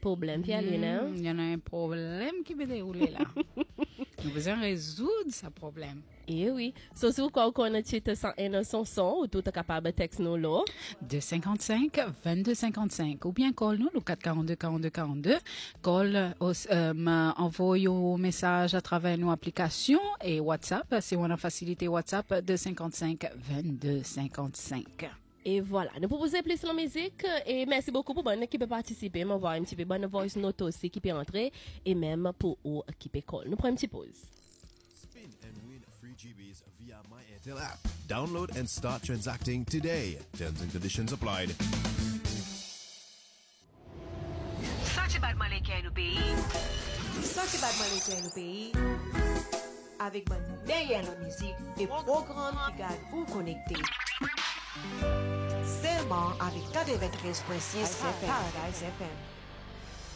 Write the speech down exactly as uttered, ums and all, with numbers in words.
problème, Pierre-Louis, hein? Il y en a un problème qui veut dérouler là. Nous devons résoudre ce problème. Eh oui. So, si vous connaissez une chanson, ou tout est capable de texter nous là. deux cinquante-cinq, vingt-deux cinquante-cinq. Ou bien call nous, le quatre quarante-deux, quarante-deux, quarante-deux. Call, euh, envoie un message à travers nos applications et WhatsApp. Si on a facilité WhatsApp, deux cinquante-cinq, vingt-deux cinquante-cinq. Et voilà, nous proposons plus de musique et merci beaucoup pour bonne qui peut participer, m'envoyer un petit peu bonne voice note aussi qui peut entrer et même pour eux qui peut call. Nous prenons une petite pause. Spin and win free G Bs via My Airtel app. Download and start transacting today. Terms and conditions applied. Ça c'est Batman qui est au pays. Ça c'est Batman qui est au pays. Avec bonne meilleure musique et programme qui garde vous connecté. Seulement avec quatre-vingt-treize virgule six Paradise F M.